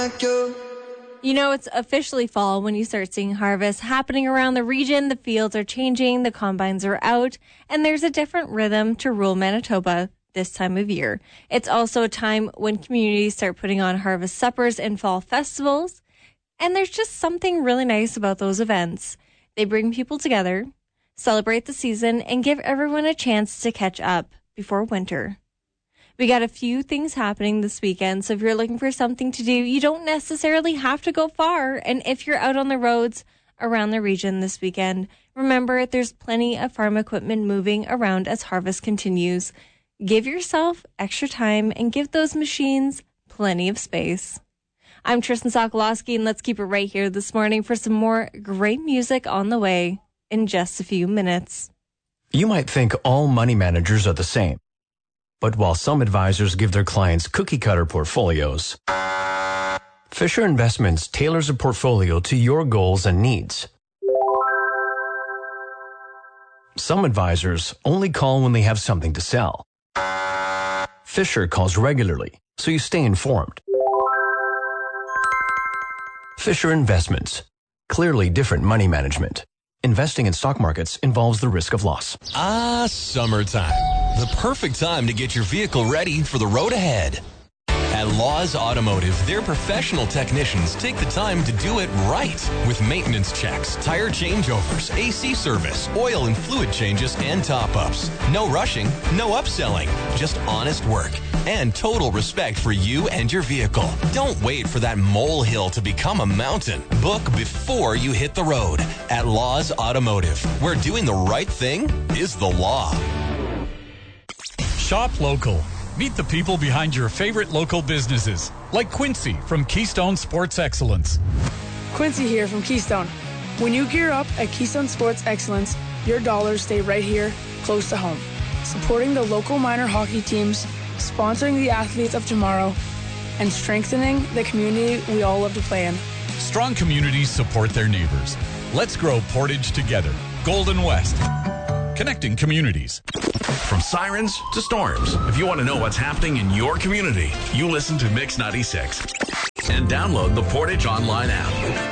You know, it's officially fall when you start seeing harvests happening around the region. The fields are changing, the combines are out, and there's a different rhythm to rural Manitoba this time of year. It's also a time when communities start putting on harvest suppers and fall festivals, and there's just something really nice about those events. They bring people together, celebrate the season, and give everyone a chance to catch up before winter. We got a few things happening this weekend, so if you're looking for something to do, you don't necessarily have to go far. And if you're out on the roads around the region this weekend, remember there's plenty of farm equipment moving around as harvest continues. Give yourself extra time and give those machines plenty of space. I'm Tristan Sokolowski, and let's keep it right here this morning for some more great music on the way in just a few minutes. You might think all money managers are the same. But while some advisors give their clients cookie-cutter portfolios, Fisher Investments tailors a portfolio to your goals and needs. Some advisors only call when they have something to sell. Fisher calls regularly, so you stay informed. Fisher Investments. Clearly different money management. Investing in stock markets involves the risk of loss. Summertime. The perfect time to get your vehicle ready for the road ahead. At Laws Automotive, their professional technicians take the time to do it right with maintenance checks, tire changeovers, AC service, oil and fluid changes, and top-ups. No rushing, no upselling, just honest work and total respect for you and your vehicle. Don't wait for that molehill to become a mountain. Book before you hit the road at Laws Automotive, where doing the right thing is the law. Shop local. Meet the people behind your favorite local businesses, like Quincy from Keystone Sports Excellence. Quincy here from Keystone. When you gear up at Keystone Sports Excellence, your dollars stay right here, close to home. Supporting the local minor hockey teams, sponsoring the athletes of tomorrow, and strengthening the community we all love to play in. Strong communities support their neighbors. Let's grow Portage together. Golden West. Connecting communities. From sirens to storms, if you want to know what's happening in your community, you listen to Mix 96 and download the Portage Online app.